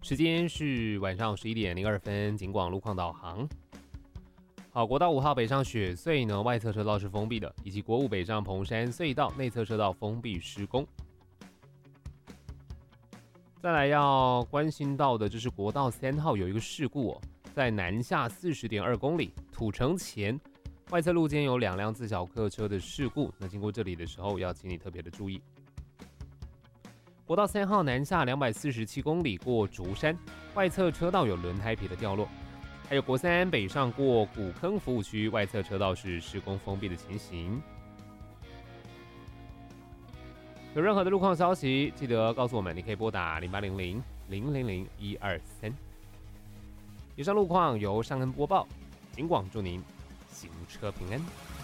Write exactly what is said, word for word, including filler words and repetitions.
时间是晚上十一点零二分，警广路况导航。好，国道五号北上雪隧呢，外侧车道是封闭的，以及国五北上蓬山隧道内侧车道封闭施工。再来要关心到的就是国道三号有一个事故哦，在南下四十点二公里土城前外侧路肩有两辆自小客车的事故，那经过这里的时候要请你特别的注意。国道三号南下两百四十七公里过竹山，外侧车道有轮胎皮的掉落，还有国三北上过古坑服务区，外侧车道是施工封闭的情形。有任何的路况消息，记得告诉我们，你可以拨打零八零零零零零一二三。以上路况由尚恩播报，警广祝您行车平安。